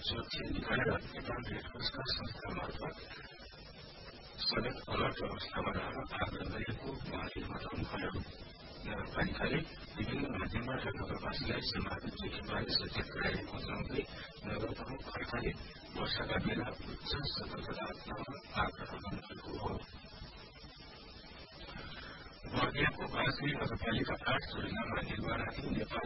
सुरक्षित निकालेर नेपाल रेड क्रसका संस्था मार्फत सदैव अलर्ट अवस्थामा रहन आग्रह गरिएको उहाँले बताउनुभयो। नगरपालिकाले विभिन्न माध्यमबाट नगरवासीलाई सम्भावित जोखिमबारे सचेत गराएको बताउँदै नगर प्रमुख खड्काले वर्षाका बेला उच्च सतर्कता अप्नाउन आग्रह गर्नुभएको हो। बर्दियाको बाँसरी नगरपालिका 8 योजनामा निर्माणाधीन नेपाल